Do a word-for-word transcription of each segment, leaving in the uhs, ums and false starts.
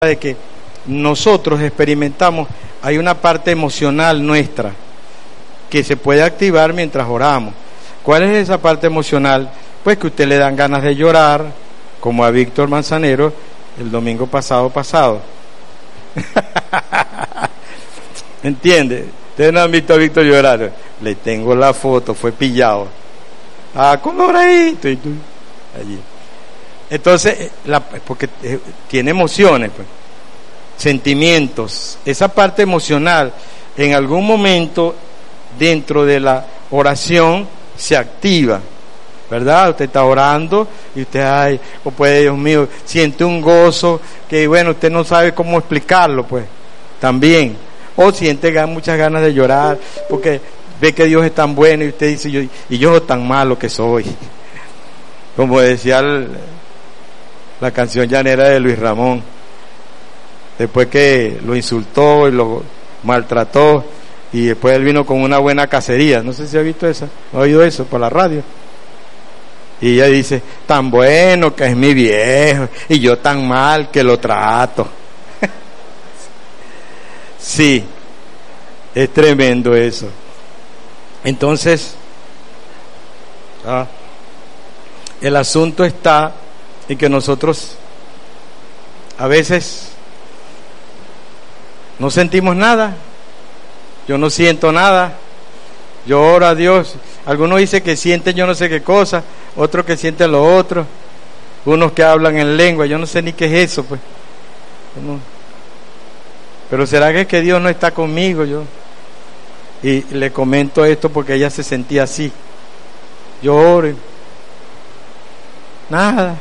de que nosotros experimentamos, hay una parte emocional nuestra que se puede activar mientras oramos. ¿Cuál es esa parte emocional? Pues que a usted le dan ganas de llorar, como a Víctor Manzanero el domingo pasado pasado. ¿Entiende? Ustedes no han visto a Víctor llorar. Le tengo la foto, fue pillado. Ah, coloradito y tú allí. Entonces, la, porque eh, tiene emociones, pues, sentimientos. Esa parte emocional, en algún momento dentro de la oración se activa, ¿verdad? Usted está orando y usted, ay, o puede, Dios mío, siente un gozo que, bueno, usted no sabe cómo explicarlo, pues, también. O siente muchas ganas de llorar porque ve que Dios es tan bueno y usted dice, yo, y yo tan malo que soy. Como decía el, la canción llanera de Luis Ramón, después que lo insultó y lo maltrató, y después él vino con una buena cacería. No sé si ha visto eso, ha oído eso por la radio. Y ella dice, tan bueno que es mi viejo, y yo tan mal que lo trato. Sí, es tremendo eso. Entonces, ah, el asunto está en que nosotros a veces no sentimos nada. Yo no siento nada. Yo oro a Dios. Algunos dicen que sienten yo no sé qué cosa, otros que sienten lo otro, unos que hablan en lengua. Yo no sé ni qué es eso, pues. No. Pero será que es que Dios no está conmigo. Yo y le comento esto porque ella se sentía así. Yo oro, nada.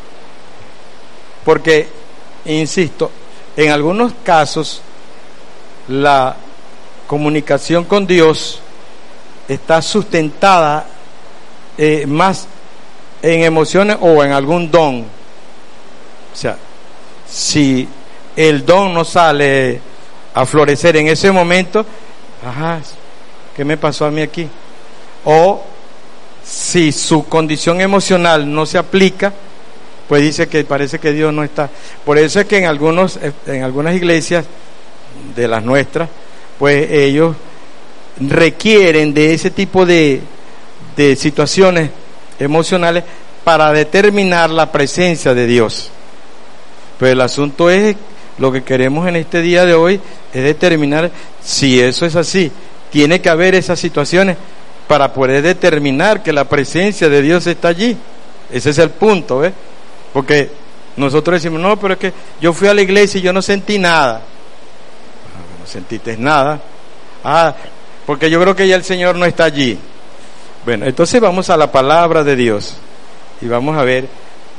Porque, insisto, en algunos casos la comunicación con Dios está sustentada eh, más en emociones o en algún don. O sea, si el don no sale a florecer en ese momento, ajá, ¿qué me pasó a mí aquí? O si su condición emocional no se aplica, pues dice que parece que Dios no está. Por eso es que en algunos en algunas iglesias de las nuestras, pues ellos requieren de ese tipo de, de situaciones emocionales para determinar la presencia de Dios. Pero el asunto es, lo que queremos en este día de hoy es determinar si eso es así. Tiene que haber esas situaciones para poder determinar que la presencia de Dios está allí. Ese es el punto, ¿ves? Porque nosotros decimos, no, pero es que yo fui a la iglesia y yo no sentí nada. No sentiste nada. Ah, porque yo creo que ya el Señor no está allí. Bueno, entonces vamos a la palabra de Dios y vamos a ver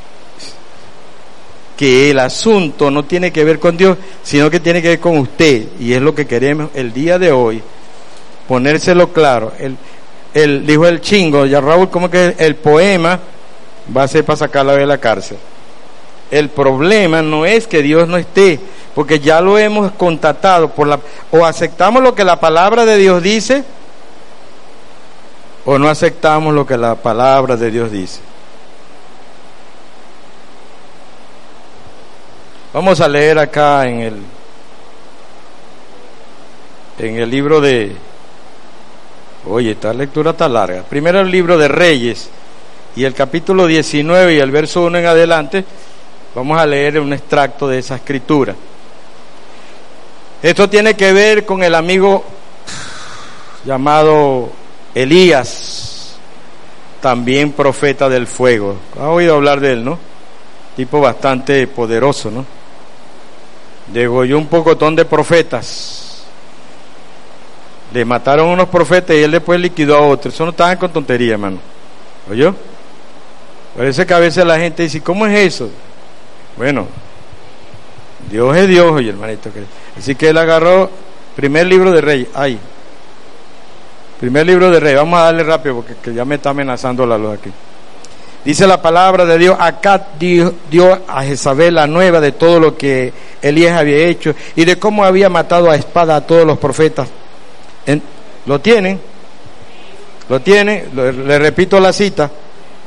que el asunto no tiene que ver con Dios, sino que tiene que ver con usted, y es lo que queremos el día de hoy, ponérselo claro. El, el dijo el chingo, ya Raúl, como que el poema va a ser para sacarla de la cárcel. El problema no es que Dios no esté, porque ya lo hemos constatado por la, o aceptamos lo que la palabra de Dios dice, o no aceptamos lo que la palabra de Dios dice. Vamos a leer acá en el en el libro de, oye, esta lectura está larga. Primero el libro de Reyes y el capítulo diecinueve y el verso uno en adelante, vamos a leer un extracto de esa escritura. Esto tiene que ver con el amigo llamado Elías, también profeta del fuego. ¿Ha oído hablar de él, no? Tipo bastante poderoso, ¿no? Degolló un pocotón de profetas. Le mataron unos profetas y él después liquidó a otros. Eso no estaban con tontería, hermano. ¿Oyó? Parece que a veces la gente dice, ¿cómo es eso? Bueno, Dios es Dios, oye, hermanito. Así que él agarró primer libro de Reyes. Ay, primer libro de Reyes. Vamos a darle rápido porque que ya me está amenazando la luz aquí. Dice la palabra de Dios, acá dio, dio a Jezabel la nueva de todo lo que Elías había hecho y de cómo había matado a espada a todos los profetas. En, ¿Lo tienen? ¿Lo tienen? Le, le repito la cita.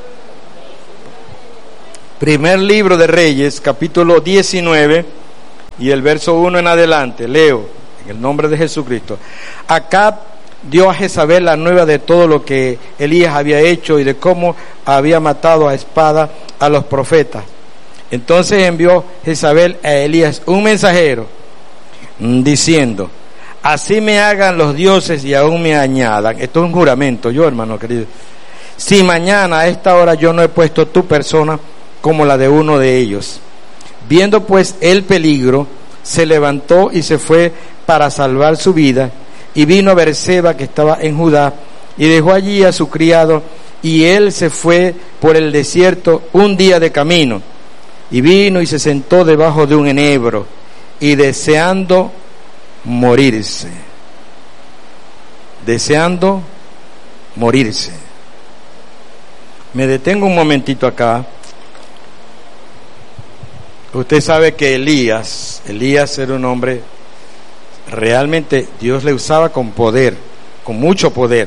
Primer libro de Reyes, capítulo diecinueve, y el verso uno en adelante, leo, en el nombre de Jesucristo. Acab dio a Jezabel la nueva de todo lo que Elías había hecho y de cómo había matado a espada a los profetas. Entonces envió Jezabel a Elías un mensajero, diciendo: así me hagan los dioses y aún me añadan. Esto es un juramento, yo, hermano querido. Si mañana a esta hora yo no he puesto tu persona como la de uno de ellos. Viendo pues el peligro, se levantó y se fue para salvar su vida, y vino a Berseba, que estaba en Judá, y dejó allí a su criado, y él se fue por el desierto un día de camino, y vino y se sentó debajo de un enebro, y deseando morirse, deseando morirse. Me detengo un momentito acá. Usted sabe que Elías, Elías era un hombre, realmente Dios le usaba con poder, con mucho poder.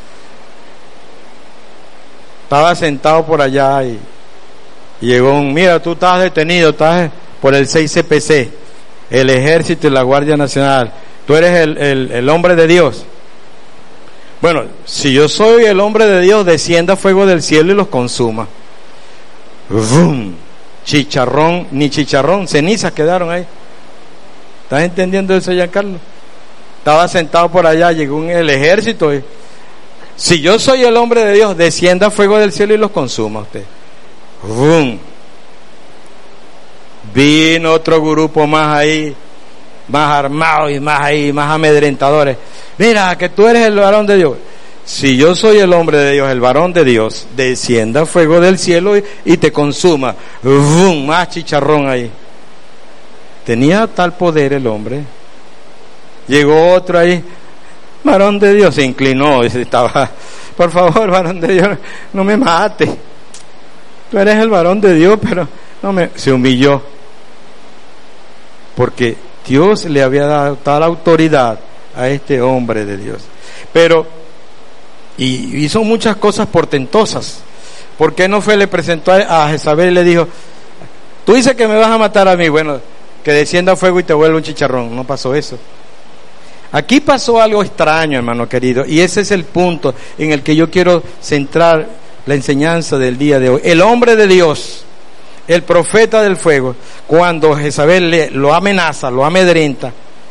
Estaba sentado por allá y, y llegó un, mira, tú estás detenido, estás por el seis C P C, el Ejército y la Guardia Nacional, tú eres el, el, el hombre de Dios. Bueno, si yo soy el hombre de Dios, descienda fuego del cielo y los consuma. ¡Vum! Chicharrón, ni chicharrón, cenizas quedaron ahí. ¿Estás entendiendo eso, Giancarlo? Estaba sentado por allá, llegó un, el ejército y, si yo soy el hombre de Dios, descienda fuego del cielo y los consuma usted. ¡Vum! Vino otro grupo más ahí, más armados y más ahí, más amedrentadores. Mira, que tú eres el varón de Dios. Si yo soy el hombre de Dios, el varón de Dios, descienda fuego del cielo y, y te consuma. ¡Vum! Más chicharrón ahí. Tenía tal poder el hombre. Llegó otro ahí, varón de Dios, se inclinó y estaba, por favor, varón de Dios, no me mate. Tú eres el varón de Dios, pero no me... Se humilló. Porque Dios le había dado tal autoridad a este hombre de Dios. Pero, y hizo muchas cosas portentosas. ¿Por qué no fue, le presentó a Jezabel y le dijo: tú dices que me vas a matar a mí? Bueno, que descienda fuego y te vuelva un chicharrón. No pasó eso. Aquí pasó algo extraño, hermano querido, y ese es el punto en el que yo quiero centrar la enseñanza del día de hoy. El hombre de Dios, el profeta del fuego, cuando Jezabel le, lo amenaza, lo amedrenta,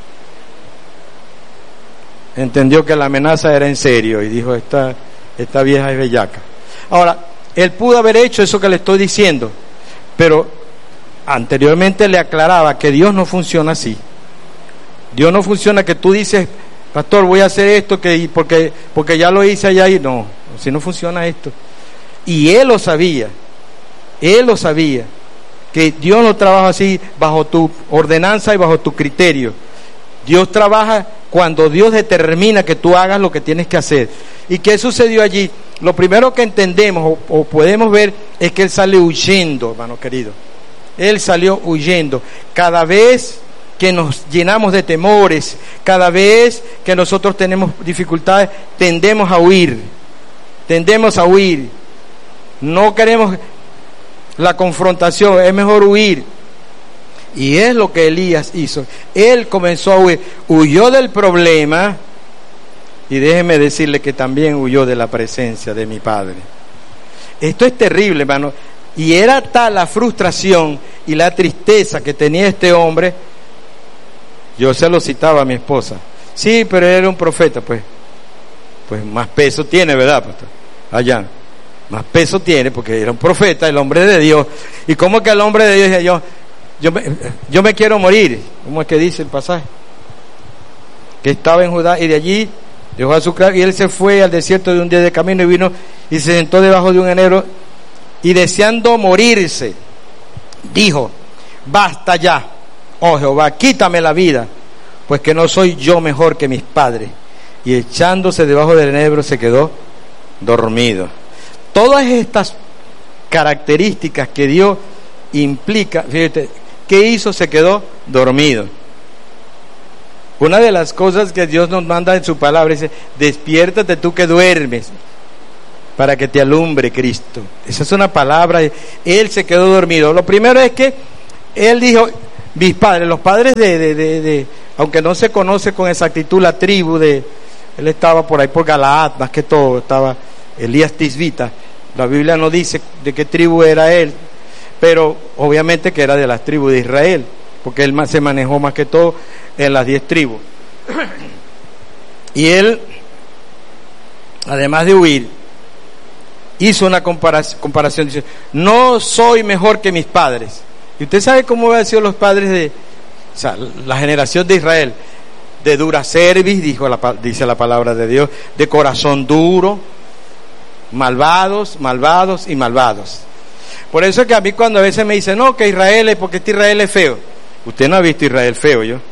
entendió que la amenaza era en serio y dijo: esta, esta vieja es bellaca. Ahora, él pudo haber hecho eso que le estoy diciendo, pero anteriormente le aclaraba que Dios no funciona así. Dios no funciona que tú dices: pastor, voy a hacer esto que porque porque ya lo hice allá, y no, si no funciona esto. Y él lo sabía, él lo sabía, que Dios no trabaja así bajo tu ordenanza y bajo tu criterio. Dios trabaja cuando Dios determina que tú hagas lo que tienes que hacer. ¿Y qué sucedió allí? Lo primero que entendemos o, o podemos ver es que él sale huyendo, hermano querido. Él salió huyendo. Cada vez que nos llenamos de temores, cada vez que nosotros tenemos dificultades, tendemos a huir, tendemos a huir. No queremos la confrontación, es mejor huir. Y es lo que Elías hizo. Él comenzó a huir, huyó del problema, y déjeme decirle que también huyó de la presencia de mi Padre. Esto es terrible, hermano. Y era tal la frustración y la tristeza que tenía este hombre. Yo se lo citaba a mi esposa. Sí, pero era un profeta, pues. Pues más peso tiene, ¿verdad, pastor? Allá. Más peso tiene porque era un profeta, el hombre de Dios. ¿Y cómo que el hombre de Dios decía: yo, yo, me, yo me quiero morir? ¿Cómo es que dice el pasaje? Que estaba en Judá y de allí dejó a su criado y él se fue al desierto de un día de camino y vino y se sentó debajo de un enebro y deseando morirse, dijo: basta ya, oh Jehová, quítame la vida, pues que no soy yo mejor que mis padres. Y echándose debajo del enebro se quedó dormido. Todas estas características que Dios implica, fíjate, ¿qué hizo? Se quedó dormido. Una de las cosas que Dios nos manda en su palabra dice: despiértate tú que duermes, para que te alumbre Cristo. Esa es una palabra. Él se quedó dormido. Lo primero es que él dijo: mis padres, los padres de, de, de, de, aunque no se conoce con exactitud la tribu de, él estaba por ahí por Galaad, más que todo, estaba Elías Tisbita, la Biblia no dice de qué tribu era él, pero obviamente que era de las tribus de Israel, porque él más se manejó más que todo en las diez tribus. Y él, además de huir, hizo una comparación, comparación, dice, no soy mejor que mis padres. Y usted sabe cómo habían sido los padres de, o sea, la generación de Israel, de dura cerviz, dijo la, dice la palabra de Dios, de corazón duro, malvados, malvados y malvados. Por eso es que a mí cuando a veces me dicen, no, que Israel es porque este Israel es feo. Usted no ha visto Israel feo, yo.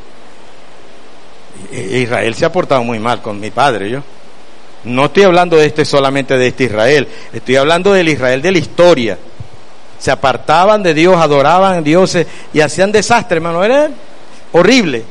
Israel se ha portado muy mal con mi padre, yo. No estoy hablando de este solamente de este Israel, estoy hablando del Israel de la historia. Se apartaban de Dios, adoraban a dioses y hacían desastre, hermano, era horrible.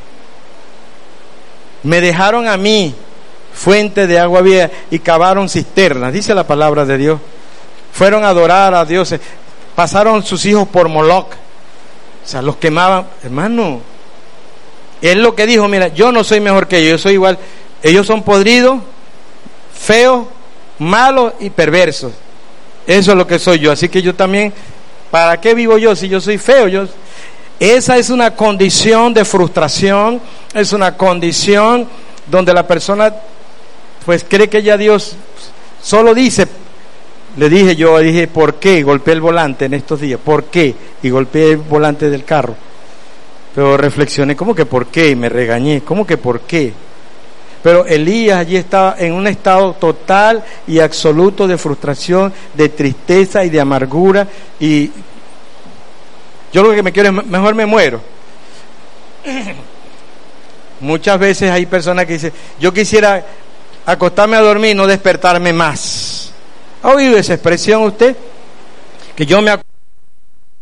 Me dejaron a mí fuente de agua viva y cavaron cisternas, dice la palabra de Dios. Fueron a adorar a dioses, pasaron sus hijos por Moloch, o sea, los quemaban, hermano. Él lo que dijo, mira, yo no soy mejor que ellos, yo soy igual, ellos son podridos, feos, malos y perversos. Eso es lo que soy yo, así que yo también, ¿para qué vivo yo si yo soy feo? Yo, esa es una condición de frustración, es una condición donde la persona pues cree que ya Dios solo dice, le dije yo, dije, ¿por qué? Golpeé el volante en estos días, ¿por qué? Y golpeé el volante del carro, pero reflexioné, ¿cómo que por qué? Y me regañé, ¿cómo que por qué? Pero Elías allí estaba en un estado total y absoluto de frustración, de tristeza y de amargura, y yo lo que me quiero es, mejor me muero. Muchas veces hay personas que dicen, yo quisiera acostarme a dormir y no despertarme más. ¿Ha oído esa expresión usted? Que yo me